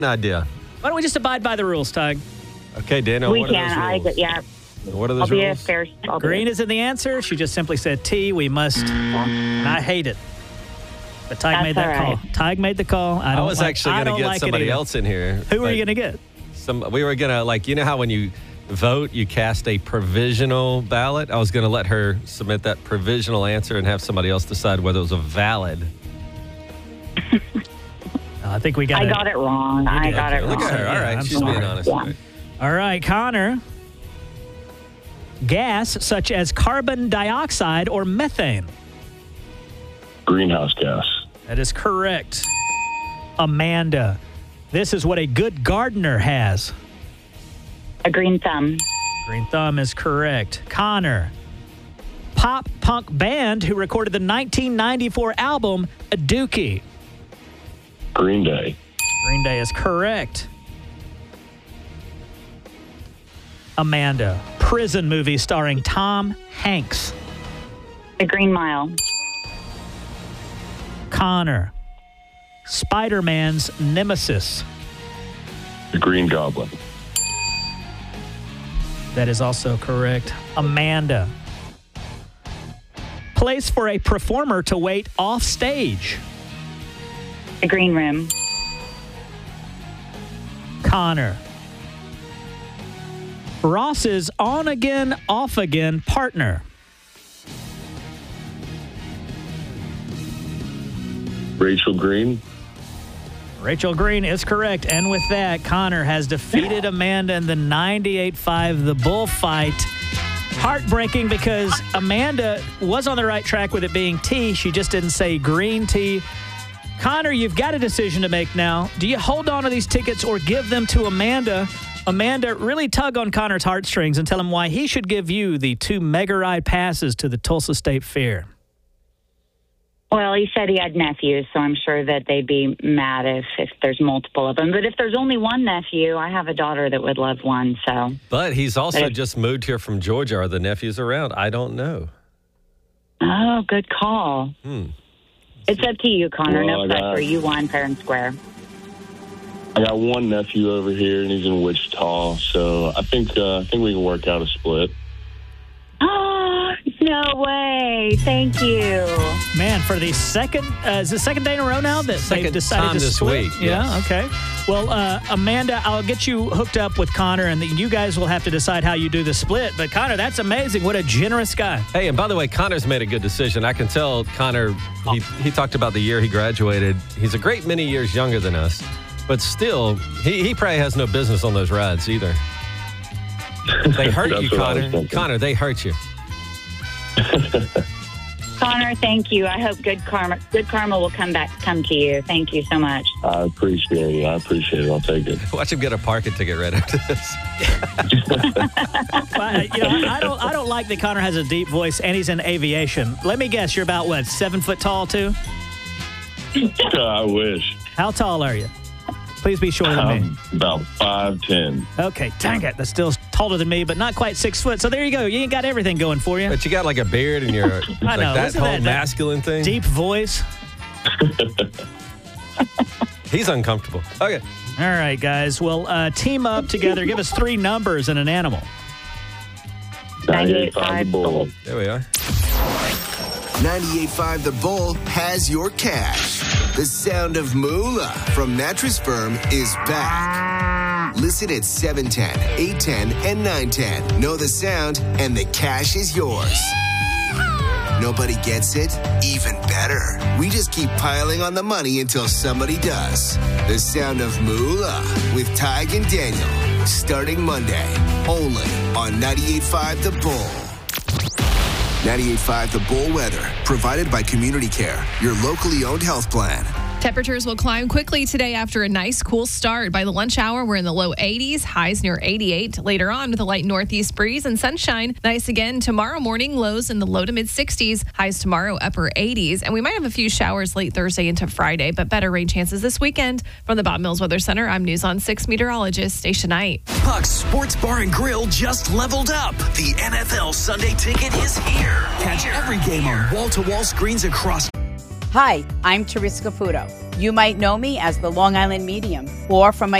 idea. Why don't we just abide by the rules, Tig? Okay, Daniel, We what are can. those rules? What are those I'll be a rules? fair. Green isn't the answer. She just simply said T. We must. And I hate it. But Tig made that call. Tig made the call. I was actually going to get somebody else in here. Who were you going to get? We were going to, you know how when you vote, you cast a provisional ballot? I was going to let her submit that provisional answer and have somebody else decide whether it was a valid. I think we got I got it wrong. I got it wrong. Look at her. All right. She's being honest. Yeah. All right, Connor. Gas such as carbon dioxide or methane. Greenhouse gas. That is correct. Amanda. This is what a good gardener has. A green thumb. Green thumb is correct. Connor. Pop punk band who recorded the 1994 album A Dookie. Green Day. Green Day is correct. Amanda. Prison movie starring Tom Hanks. The Green Mile. Connor. Spider-Man's nemesis. The Green Goblin. That is also correct. Amanda. Place for a performer to wait off stage. The Green Room. Connor. Ross's on-again, off-again partner. Rachel Green. Rachel Green is correct. And with that, Connor has defeated Amanda in the 98.5 The Bullfight. Heartbreaking because Amanda was on the right track with it being tea. She just didn't say green tea. Connor, you've got a decision to make now. Do you hold on to these tickets or give them to Amanda? Amanda, really tug on Connor's heartstrings and tell him why he should give you the 2 mega ride passes to the Tulsa State Fair. Well, he said he had nephews, so I'm sure that they'd be mad if there's multiple of them. But if there's only one nephew, I have a daughter that would love one. So. But he's also just moved here from Georgia. Are the nephews around? I don't know. Oh, good call. It's up to you, Connor. No pressure. You won fair and square. I got one nephew over here, and he's in Wichita. So I think we can work out a split. Oh, no way. Thank you. Man, for the second, is the second day in a row now that they've decided to split? Week, yeah, yes. okay. Well, Amanda, I'll get you hooked up with Connor, and you guys will have to decide how you do the split. But Connor, that's amazing. What a generous guy. Hey, and by the way, Connor's made a good decision. I can tell Connor, he talked about the year he graduated. He's a great many years younger than us. But still, he probably has no business on those rides either. They hurt you, Connor. Connor, they hurt you. Connor, thank you. I hope good karma will come to you. Thank you so much. I appreciate it. I'll take it. Watch him get a parking ticket right after this. I don't like that Connor has a deep voice and he's in aviation. Let me guess, you're about, 7 foot tall, too? I wish. How tall are you? Please be shorter than me. About 5'10". Okay, dang it. That's still taller than me, but not quite 6 foot. So there you go. You ain't got everything going for you. But you got like a beard and you're I know. that whole masculine thing. Deep voice. He's uncomfortable. Okay. All right, guys. Well, team up together. Give us 3 numbers and an animal. 98.5 The Bull. There we are. 98.5 The Bull has your cash. The sound of moolah from Mattress Firm is back. Listen at 710, 810, and 910. Know the sound, and the cash is yours. Nobody gets it? Even better. We just keep piling on the money until somebody does. The sound of moolah with Tig and Daniel. Starting Monday. Only on 98.5 The Bull. 98.5 The Bull weather, provided by Community Care, your locally owned health plan. Temperatures will climb quickly today after a nice cool start. By the lunch hour, we're in the low 80s, highs near 88. Later on with a light northeast breeze and sunshine. Nice again tomorrow morning, lows in the low to mid 60s, highs tomorrow upper 80s. And we might have a few showers late Thursday into Friday, but better rain chances this weekend. From the Bob Mills Weather Center, I'm News on 6 meteorologist Stacia Knight. Puck's Sports Bar and Grill just leveled up. The NFL Sunday Ticket is here. Catch every game on wall-to-wall screens across Hi, I'm Teresa Caputo. You might know me as the Long Island Medium or from my